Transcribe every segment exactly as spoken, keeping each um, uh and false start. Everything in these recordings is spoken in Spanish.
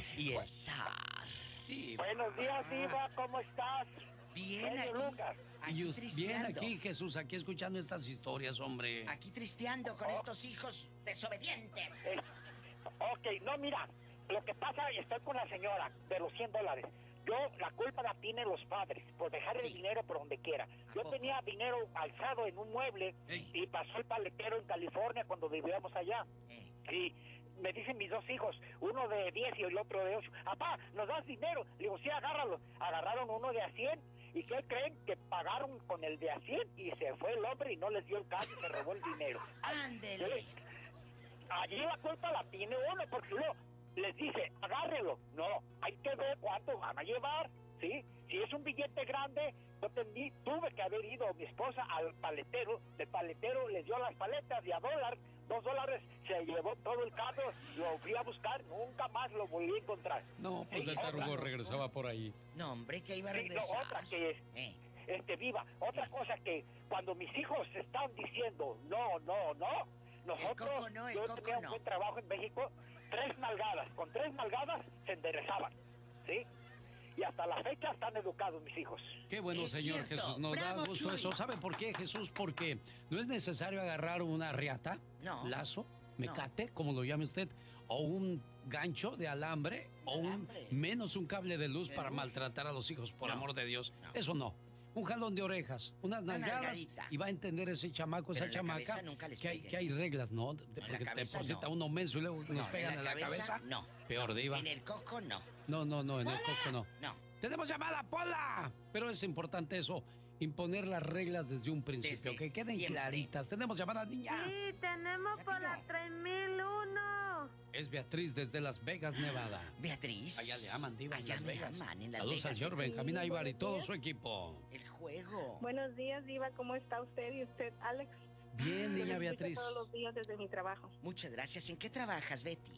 México. Y el zar. Diva. Buenos días, Diva, ¿cómo estás? Bien, Genio aquí, Lucas. aquí Bien tristeando. aquí, Jesús, aquí escuchando estas historias, hombre. Aquí tristeando con estos hijos desobedientes. Eh, ok, no, mira, lo que pasa, estoy con la señora de los cien dólares. Yo, la culpa la tienen los padres por dejar Sí. el dinero por donde quiera. Yo poco? tenía dinero alzado en un mueble Ey. y pasó el paletero en California cuando vivíamos allá. Eh, Y me dicen mis dos hijos, uno de diez y el otro de ocho, papá, ¿nos das dinero? Le digo, sí, agárralo. Agarraron uno de a cien. ¿Y qué creen? Que pagaron con el de a cien y se fue el hombre y no les dio el cash y se robó el dinero. ándele. Sí. Allí la culpa la tiene uno, porque uno les dice, agárrelo. No, hay que ver cuánto van a llevar, ¿sí? Si es un billete grande, yo tendí, tuve que haber ido mi esposa al paletero, el paletero les dio las paletas y a dólar, dos dólares, se llevó todo el carro, lo fui a buscar, nunca más lo volví a encontrar. No, pues Sí, el otra. tarugo regresaba por ahí. No, hombre, que iba a Sí, no, regresar. otra que Eh, este viva, otra Eh. cosa que cuando mis hijos están diciendo no, no, no, nosotros, coco no, el yo coco tenía un no. buen trabajo en México, tres nalgadas, con tres nalgadas se enderezaban, ¿sí? Y hasta la fecha están educados mis hijos. Qué bueno, Es Señor cierto. Jesús. Nos Bravo, da gusto Chuy. eso. ¿Sabe por qué, Jesús? Porque no es necesario agarrar una riata, No. lazo, mecate, como lo llame usted, o un gancho de alambre, o un Alambre. menos un cable de luz De para luz. maltratar a los hijos, por No. amor de Dios. No. Eso no. Un jalón de orejas, unas Una nalgadas, nalgadita. y va a entender ese chamaco, Pero esa en la chamaca, cabeza nunca les que hay, peguen. que hay reglas, ¿no? De- en la porque te cabeza deposita no. uno menso y luego nos No, pegan en la cabeza. No. Peor, No, diva. En el coco no. No, no, no, en el coco no. No. ¡Tenemos llamada, Pola! Pero es importante eso, imponer las reglas desde un principio, Desde que queden siempre. claritas. Tenemos llamada, niña. Sí, tenemos por la Rápido. tres mil uno. Es Beatriz desde Las Vegas, Nevada. Beatriz. Allá le aman, diva, en Allá Las me Vegas. aman, en Las Saludos Vegas. al señor Benjamín Aybar y todo su equipo. El juego. Buenos días, Diva. ¿Cómo está usted y usted, Alex? Bien, Yo niña lo escucho Beatriz. todos los días desde mi trabajo. Muchas gracias. ¿En qué trabajas, Betty?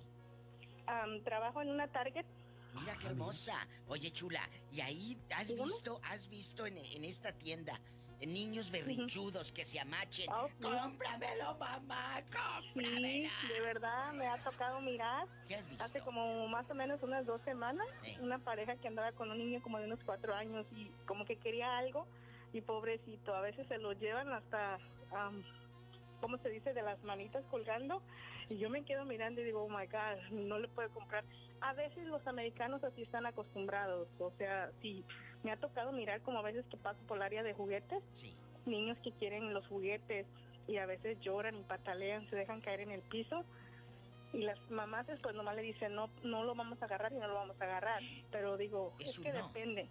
Am, trabajo en una Target. Mira qué hermosa. Oye, chula, ¿y ahí has Dígame. visto, has visto en, en esta tienda niños berrinchudos que se amachen? Oh, sí. ¡Cómpramelo, mamá! Sí, ¡Cómpramelo! de verdad me ha tocado mirar. ¿Qué has visto? Hace como más o menos unas dos semanas, Sí. una pareja que andaba con un niño como de unos cuatro años y como que quería algo y pobrecito, a veces se lo llevan hasta, am, ¿cómo se dice? De las manitas colgando y yo me quedo mirando y digo, oh my God, no le puedo comprar. A veces los americanos así están acostumbrados, o sea, sí, me ha tocado mirar como a veces que paso por el área de juguetes, Sí. niños que quieren los juguetes y a veces lloran y patalean, se dejan caer en el piso y las mamás pues nomás le dicen no, no lo vamos a agarrar y no lo vamos a agarrar, pero digo, Es es un que no. depende,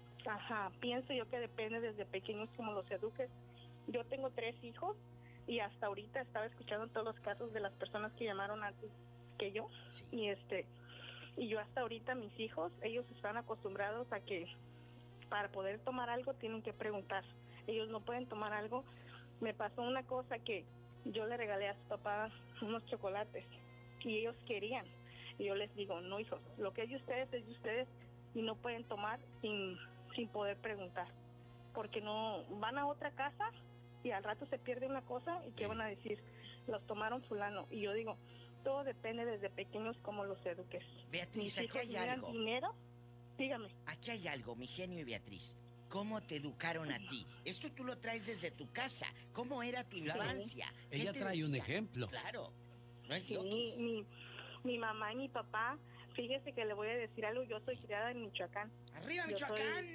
ajá, pienso yo que depende desde pequeños como los eduques. Yo tengo tres hijos y hasta ahorita estaba escuchando todos los casos de las personas que llamaron antes que yo Sí. y este y yo hasta ahorita mis hijos, ellos están acostumbrados a que para poder tomar algo tienen que preguntar. Ellos no pueden tomar algo. Me pasó una cosa que yo le regalé a su papá unos chocolates y ellos querían. Y yo les digo, no hijos, lo que es de ustedes es de ustedes y no pueden tomar sin, sin poder preguntar. Porque no van a otra casa y al rato se pierde una cosa y qué van a decir, los tomaron fulano. Y yo digo, todo depende desde pequeños cómo los eduques. Beatriz, Mis aquí hijos hay miran algo. dinero, dígame. Aquí hay algo, mi genio y Beatriz. ¿Cómo te educaron a ti? Esto tú lo traes desde tu casa. ¿Cómo era tu infancia? ¿Qué Ella te trae un decían? ejemplo. Claro. No es Sí, loquis. mi, mi mamá y mi papá, fíjese que le voy a decir algo, yo soy criada en Michoacán. ¡Arriba, Yo Michoacán!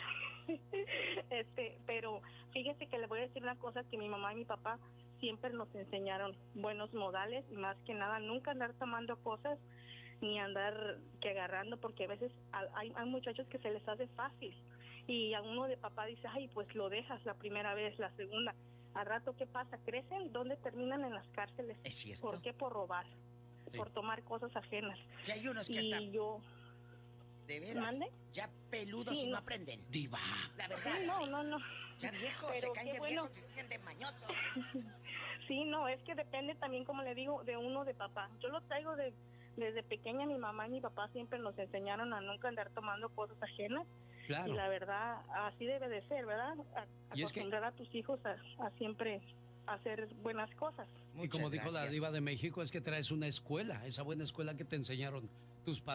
este, pero fíjese que le voy a decir una cosa que mi mamá y mi papá siempre nos enseñaron, buenos modales y más que nada nunca andar tomando cosas ni andar que agarrando porque a veces hay, hay muchachos que se les hace fácil y a uno de papá dice, ay, pues lo dejas la primera vez, la segunda. Al rato, ¿qué pasa? ¿Crecen? ¿Dónde terminan? En las cárceles. Es cierto. ¿Por qué? Por robar, Sí. por tomar cosas ajenas. Si hay unos que Y hasta, yo, de veras, ¿Mande? ya peludos Sí, y no no. aprenden. Diva. La sí, verdad. no, no, no. Ya viejos, Pero se caen qué de bueno. viejos y siguen de mañosos. Sí, no, es que depende también, como le digo, de uno de papá. Yo lo traigo de desde pequeña, mi mamá y mi papá siempre nos enseñaron a nunca andar tomando cosas ajenas. Claro. Y la verdad, así debe de ser, ¿verdad? A, Y es que- acostumbrar a tus hijos a, a siempre hacer buenas cosas. Y como Muchas dijo la gracias. diva de México, es que traes una escuela, esa buena escuela que te enseñaron tus padres.